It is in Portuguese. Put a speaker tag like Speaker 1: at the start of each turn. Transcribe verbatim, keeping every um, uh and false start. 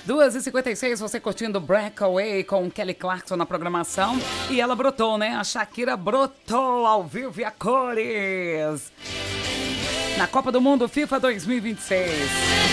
Speaker 1: duas e cinquenta e seis, você curtindo Breakaway com Kelly Clarkson na programação. E ela brotou, né? A Shakira brotou ao vivo e a cores. Na Copa do Mundo FIFA dois mil e vinte e seis.